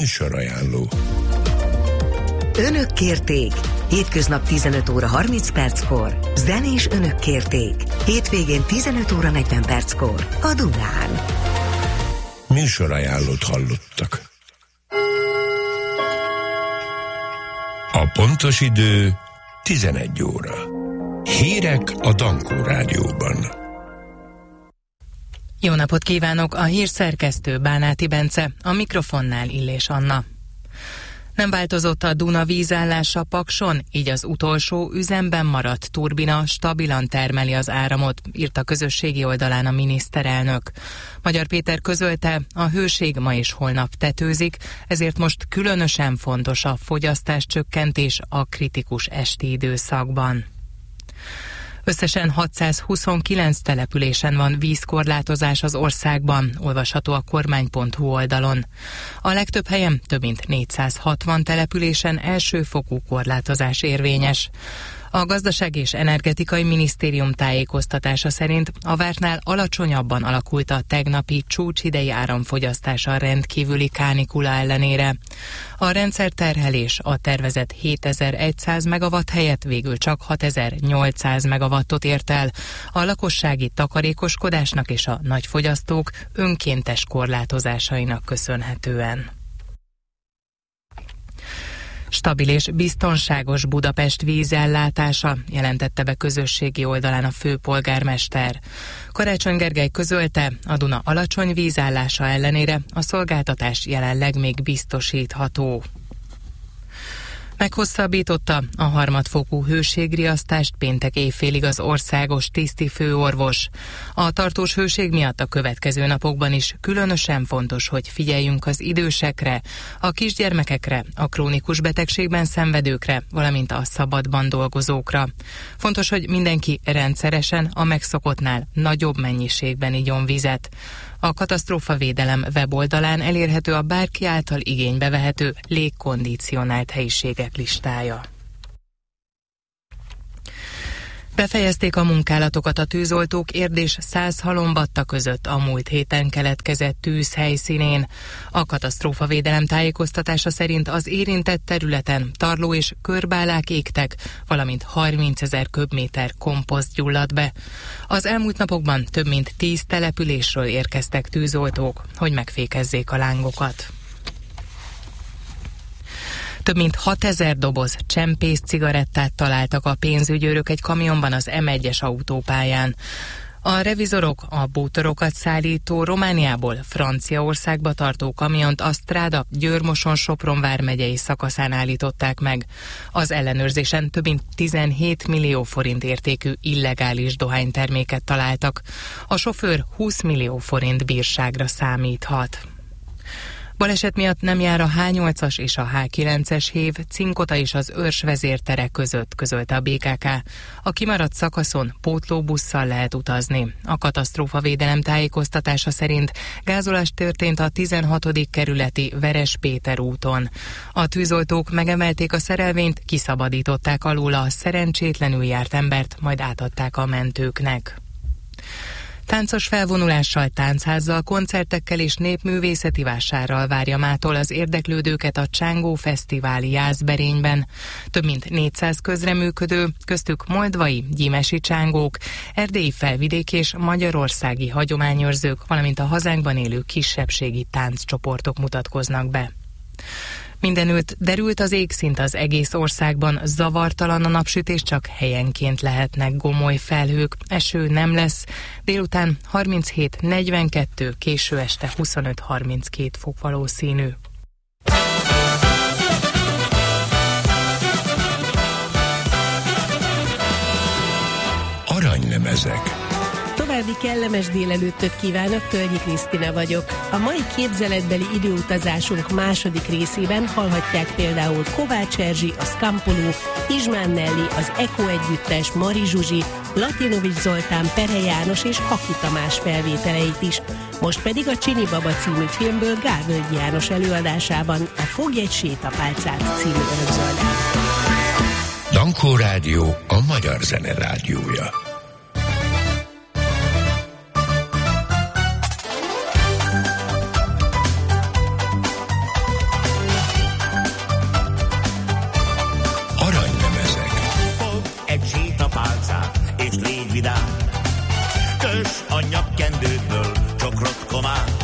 Műsorajánló. Önök kérték. Hétköznap 15 óra 30 perckor. Zenés önök kérték. Hétvégén 15 óra 40 perckor. A Dunán. Műsorajánlót hallottak. A pontos idő 11 óra. Hírek a Dankó Rádióban. Jó napot kívánok! A hírszerkesztő Bánáti Bence, a mikrofonnál Illés Anna. Nem változott a Duna vízállása Pakson, így az utolsó üzemben maradt turbina stabilan termeli az áramot, írta közösségi oldalán a miniszterelnök. Magyar Péter közölte, a hőség ma és holnap tetőzik, ezért most különösen fontos a fogyasztáscsökkentés a kritikus esti időszakban. Összesen 629 településen van vízkorlátozás az országban, olvasható a kormány.hu oldalon. A legtöbb helyen, több mint 460 településen elsőfokú korlátozás érvényes. A Gazdasági és Energetikai Minisztérium tájékoztatása szerint a vártnál alacsonyabban alakult a tegnapi csúcsidei áramfogyasztás a rendkívüli kánikula ellenére. A rendszerterhelés a tervezett 7100 megawatt helyett végül csak 6800 megawattot ért el, a lakossági takarékoskodásnak és a nagyfogyasztók önkéntes korlátozásainak köszönhetően. Stabil és biztonságos Budapest vízellátása, jelentette be közösségi oldalán a főpolgármester. Karácsony Gergely közölte, a Duna alacsony vízállása ellenére a szolgáltatás jelenleg még biztosítható. Meghosszabbította a harmadfokú hőségriasztást péntek éjfélig az országos tisztifőorvos. A tartós hőség miatt a következő napokban is különösen fontos, hogy figyeljünk az idősekre, a kisgyermekekre, a krónikus betegségben szenvedőkre, valamint a szabadban dolgozókra. Fontos, hogy mindenki rendszeresen a megszokottnál nagyobb mennyiségben igyon vizet. A katasztrófavédelem weboldalán elérhető a bárki által igénybe vehető légkondicionált helyiségek listája. Befejezték a munkálatokat a tűzoltók Érd és Szászhalombatta között a múlt héten keletkezett tűz helyszínén. A katasztrófavédelem tájékoztatása szerint az érintett területen tarló és körbálák égtek, valamint 30 000 köbméter komposzt gyulladt be. Az elmúlt napokban több mint 10 településről érkeztek tűzoltók, hogy megfékezzék a lángokat. Több mint 6000 doboz csempész cigarettát találtak a pénzügyőrök egy kamionban az M1-es autópályán. A revizorok a bútorokat szállító Romániából Franciaországba tartó kamiont a Stráda Győr-Moson-Sopron vármegyei szakaszán állították meg. Az ellenőrzésen több mint 17 millió forint értékű illegális dohányterméket találtak. A sofőr 20 millió forint bírságra számíthat. Baleset miatt nem jár a H8-as és a H9-es hév Cinkota és az Örs vezértere között, közölte a BKK. A kimaradt szakaszon pótlóbusszal lehet utazni. A katasztrófavédelem tájékoztatása szerint gázolás történt a 16. kerületi Veres Péter úton. A tűzoltók megemelték a szerelvényt, kiszabadították alóla a szerencsétlenül járt embert, majd átadták a mentőknek. Táncos felvonulással, táncházzal, koncertekkel és népművészeti vásárral várja mától az érdeklődőket a Csángó Fesztivál Jászberényben. Több mint 400 közreműködő, köztük moldvai, gyimesi csángók, erdélyi felvidéki és magyarországi hagyományőrzők, valamint a hazánkban élő kisebbségi tánccsoportok mutatkoznak be. Mindenütt derült az égszint az egész országban, zavartalan a napsütés, csak helyenként lehetnek gomoly felhők, eső nem lesz, délután 37-42, késő este 25-32 fok valószínű. Aranylemezek. További kellemes délelőttöt kívánok, Tölgyi Krisztina vagyok. A mai képzeletbeli időutazásunk második részében hallhatják például Kovács Erzsi, a Scampoló, Izsmán Nelly, az Eko együttes, Mari Zsuzsi, Latinovics Zoltán, Pere János és Haki Tamás felvételeit is. Most pedig a Csini Baba című filmből Gávölgy János előadásában a Fogj egy sétapálcát című örökzöldát. Dankó Rádió, a magyar zene rádiója. kös a nyakkendődből csokrot komán.